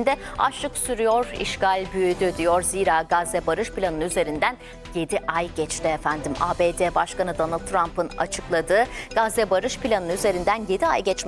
bölgesinde açlık sürüyor, işgal büyüdü diyor. Zira Gazze Barış Planı'nın üzerinden 7 ay geçti efendim. ABD Başkanı Donald Trump'ın açıkladığı Gazze Barış Planı'nın üzerinden 7 ay geçmesi